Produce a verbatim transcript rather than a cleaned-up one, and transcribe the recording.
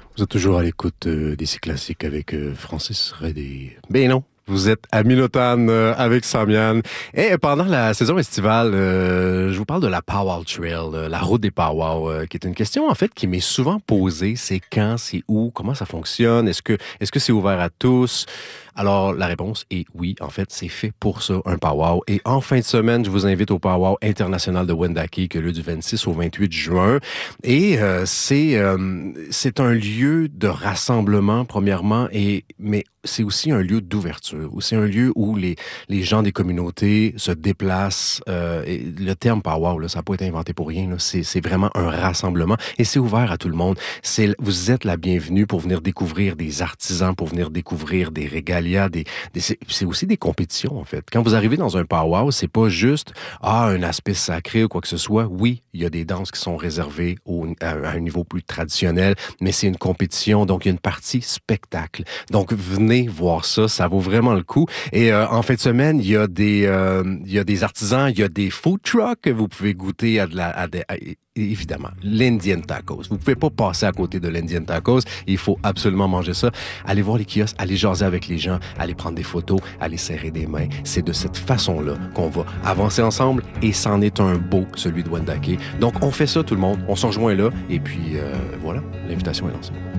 Vous êtes toujours à l'écoute euh, d'ici classique avec euh, Francis Redé. Ben non, vous êtes à Minotane euh, avec Samian. Et pendant la saison estivale, euh, je vous parle de la Powwow Trail, euh, la route des Powwow, euh, qui est une question en fait qui m'est souvent posée. C'est quand, c'est où, comment ça fonctionne, est-ce que est-ce que c'est ouvert à tous? Alors, la réponse est oui. En fait, c'est fait pour ça, un powwow. Et en fin de semaine, je vous invite au powwow international de Wendake, qui a lieu du vingt-six au vingt-huit juin. Et euh, c'est euh, c'est un lieu de rassemblement, premièrement, et mais c'est aussi un lieu d'ouverture. C'est un lieu où les les gens des communautés se déplacent. Euh, et le terme powwow, là, ça n'a pas été inventé pour rien. Là. C'est, c'est vraiment un rassemblement. Et c'est ouvert à tout le monde. C'est, vous êtes la bienvenue pour venir découvrir des artisans, pour venir découvrir des régalias. Des, des, c'est, c'est aussi des compétitions, en fait. Quand vous arrivez dans un powwow, c'est pas juste ah, un aspect sacré ou quoi que ce soit. Oui, il y a des danses qui sont réservées au, à, à un niveau plus traditionnel, mais c'est une compétition, donc il y a une partie spectacle. Donc, venez voir ça, ça vaut vraiment le coup. Et euh, en fin de semaine, il y a des, euh, il y a des artisans, il y a des food trucks que vous pouvez goûter à de la... À de, à, évidemment, l'Indian Tacos. Vous pouvez pas passer à côté de l'Indian Tacos. Il faut absolument manger ça. Allez voir les kiosques, allez jaser avec les gens, allez prendre des photos, allez serrer des mains. C'est de cette façon-là qu'on va avancer ensemble et c'en est un beau, celui de Wendake. Donc, on fait ça, tout le monde. On s'en rejoint là et puis euh, voilà, l'invitation est lancée.